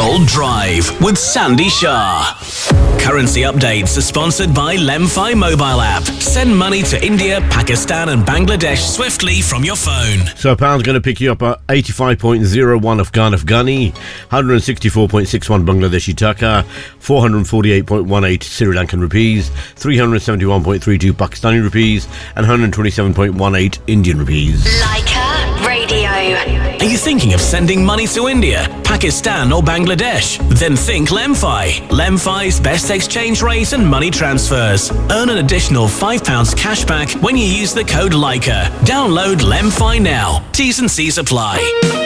Gold Drive with Sandy Shah. Currency updates are sponsored by Lemfi mobile app. Send money to India, Pakistan and Bangladesh swiftly from your phone. So a pound's going to pick you up at 85.01 Afghani, 164.61 Bangladeshi taka, 448.18 Sri Lankan rupees, 371.32 Pakistani rupees and 127.18 Indian rupees. Leica Radio. Are you thinking of sending money to India, Pakistan or Bangladesh? Then think Lemfi. Lemfi's best exchange rate and money transfers. Earn an additional £5 cash back when you use the code Leica. Download Lemfi now. T's and C's apply.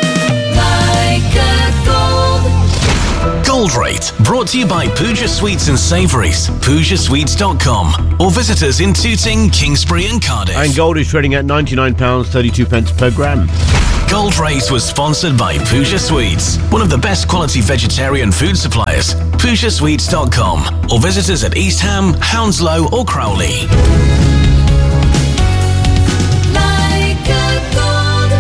Leica Gold. Gold Rate, brought to you by Pooja Sweets and Savouries, PoojaSweets.com, or visit us in Tooting, Kingsbury and Cardiff. And gold is trading at £99.32 per gram. Gold Rate was sponsored by Pooja Sweets, one of the best quality vegetarian food suppliers. PoojaSweets.com, or visit us at East Ham, Hounslow or Crowley. Leica Gold.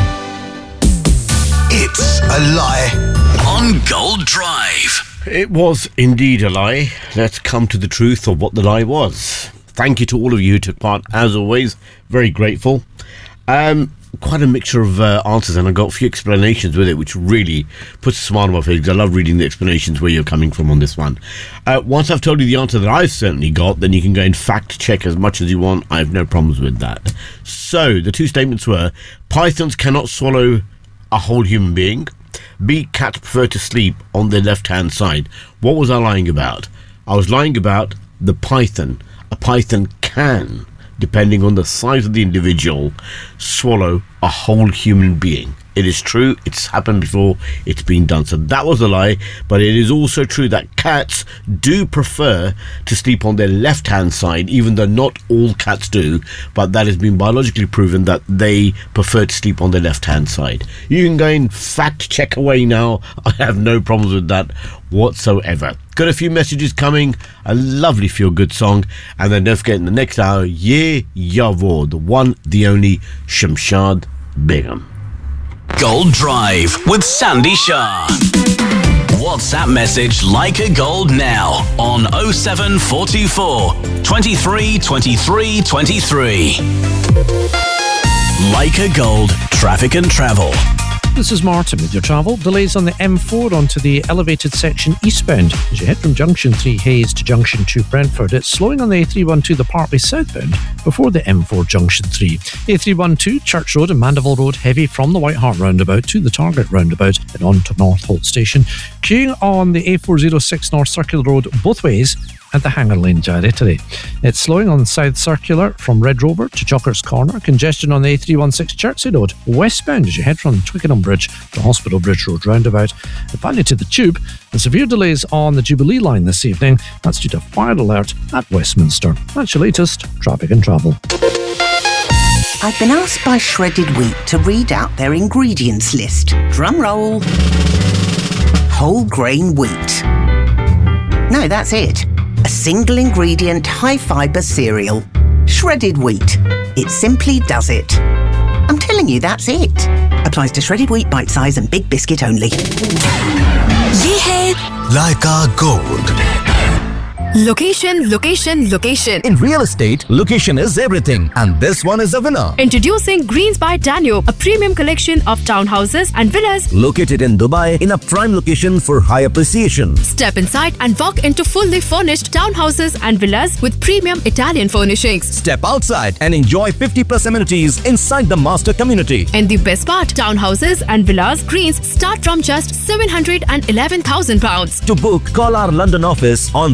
It's a lie on Gold Drive. It was indeed a lie. Let's come to the truth of what the lie was. Thank you to all of you who took part, as always. Very grateful. Quite a mixture of answers, and I got a few explanations with it, which really puts a smile on my face. I love reading the explanations where you're coming from on this one. Once I've told you the answer that I've certainly got, then you can go and fact check as much as you want. I have no problems with that. So the two statements were: pythons cannot swallow a whole human being. B, cats prefer to sleep on their left-hand side. What was I lying about? I was lying about the python. A python can, depending on the size of the individual, swallow a whole human being. It is true, it's happened before, it's been done. So that was a lie, but it is also true that cats do prefer to sleep on their left-hand side, even though not all cats do, but that has been biologically proven that they prefer to sleep on their left-hand side. You can go and fact check away now. I have no problems with that whatsoever. Got a few messages coming, a lovely feel-good song, and then don't forget in the next hour, Ye Yavo, the one, the only Shamshad Begum. Gold Drive with Sandy Shah. WhatsApp message Leica Gold now on 07424 23 23 23. Leica Gold, traffic and travel. This is Martin with your travel. Delays on the M4 onto the elevated section eastbound as you head from Junction 3 Hayes to Junction 2 Brentford. It's slowing on the A312 the Parkway southbound before the M4 Junction 3. A312 Church Road and Mandeville Road heavy from the White Hart roundabout to the Target roundabout and on to North Holt Station. Queuing on the A406 North Circular Road both ways at the Hanger Lane gyratory. It's slowing on South Circular from Red Rover to Chalker's Corner. Congestion on the A316 Chertsey Road westbound as you head from Twickenham Bridge to Hospital Bridge Road roundabout. And finally to the Tube, and severe delays on the Jubilee line this evening. That's due to fire alert at Westminster. That's your latest traffic and travel. I've been asked by Shredded Wheat to read out their ingredients list. Drum roll. Whole grain wheat. No, that's it. A single ingredient high fibre cereal. Shredded wheat. It simply does it. I'm telling you, that's it. Applies to shredded wheat, bite size and big biscuit only. Ye Leica Gold. Location, location, location. In real estate, location is everything, and this one is a winner. Introducing Greens by Danube, a premium collection of townhouses and villas Located in Dubai in a prime location for high appreciation. Step inside and walk into fully furnished townhouses and villas with premium Italian furnishings. Step outside and enjoy 50+ amenities inside the master community. And the best part, townhouses and villas Greens start from just £711,000. To book, call our London office on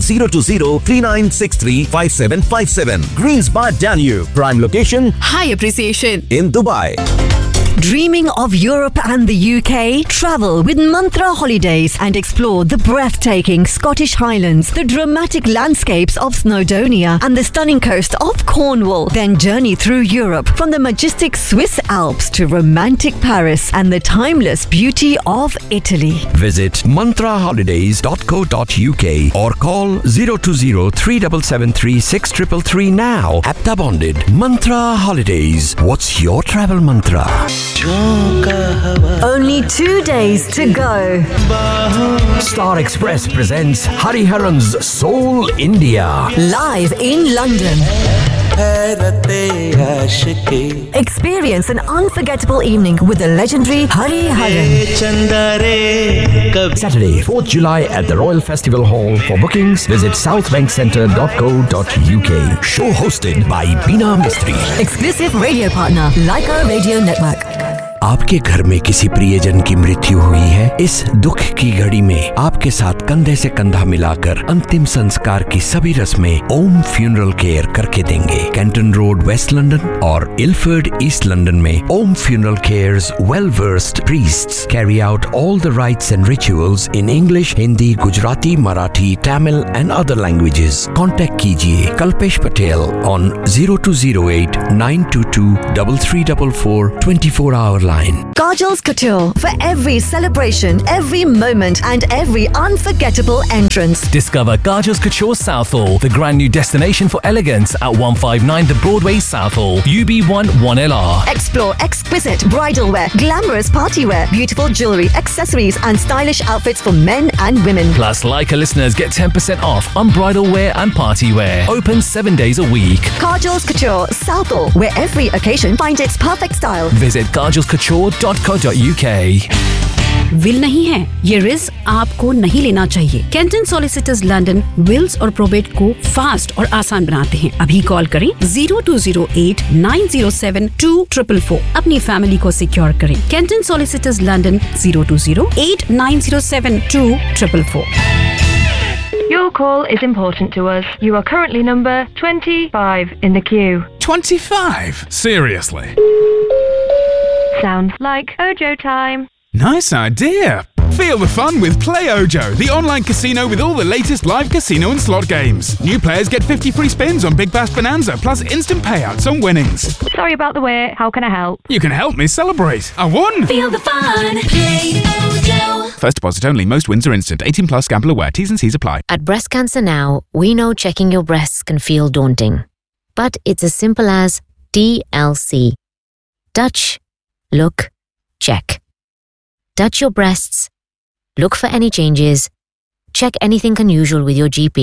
020-3963-5757. Greens by Danube, prime location, High appreciation. in Dubai. Dreaming of Europe and the UK? Travel with Mantra Holidays and explore the breathtaking Scottish Highlands, the dramatic landscapes of Snowdonia and the stunning coast of Cornwall. Then journey through Europe from the majestic Swiss Alps to romantic Paris and the timeless beauty of Italy. Visit mantraholidays.co.uk or call 020-3773-6333 now at the Bonded. Mantra Holidays. What's your travel mantra? Only 2 days to go. Star Express presents Hariharan's Soul India. Live in London. Experience an unforgettable evening with the legendary Hariharan. Saturday, 4th July at the Royal Festival Hall. For bookings, visit southbankcentre.co.uk. Show hosted by Beena Mistry. Exclusive radio partner, Leica Radio Network. आपके घर में किसी प्रियजन की मृत्यु हुई है? इस दुख की घड़ी में आपके साथ कंधे से कंधा मिलाकर अंतिम संस्कार की सभी रस्में ओम फ्यूनरल केयर करके देंगे। कैंटन रोड, वेस्ट लंदन और इलफर्ड, ईस्ट लंदन में ओम funeral cares well versed priests carry out all the rights and rituals in English, Hindi, Gujarati, Marathi, Tamil and other languages. Contact कीजिए Kalpesh Patel on 0208 922 3344 24-hour line. Kajal's Couture for every celebration, every moment and every unforgettable entrance. Discover Kajal's Couture Southall, the grand new destination for elegance at 159 The Broadway, Southall, UB1 1LR. Explore exquisite bridal wear, glamorous party wear, beautiful jewelry, accessories and stylish outfits for men and women. Plus, Leica listeners get 10% off on bridal wear and party wear. Open 7 days a week. Kajal's Couture Southall, where every occasion finds its perfect style. Visit kajalscouture.co.uk. Will नहीं है, ये risk आपको नहीं लेना चाहिए। Canton solicitors London Wills और probate को fast और आसान बनाते हैं। अभी कॉल करें 0208 907 2444। अपनी फैमिली को सिक्योर करें। Canton solicitors London 0208 907 2444। Your call is important to us. You are currently number 25 in the queue. 25? Seriously? Sounds like Ojo time. Nice idea. Feel the fun with Play Ojo, the online casino with all the latest live casino and slot games. New players get 50 free spins on Big Bash Bonanza, plus instant payouts on winnings. Sorry about the wait. How can I help? You can help me celebrate. I won! Feel the fun. Play Ojo. First deposit only. Most wins are instant. 18 plus. Gamble aware. T's and C's apply. At Breast Cancer Now, we know checking your breasts can feel daunting. But it's as simple as TLC. Touch, look, check. Touch your breasts. Look for any changes. Check anything unusual with your GP.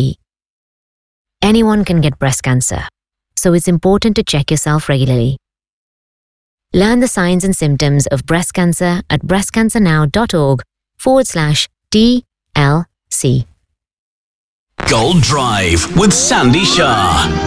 Anyone can get breast cancer, so it's important to check yourself regularly. Learn the signs and symptoms of breast cancer at breastcancernow.org/TLC. Gold Drive with Sandy Shah.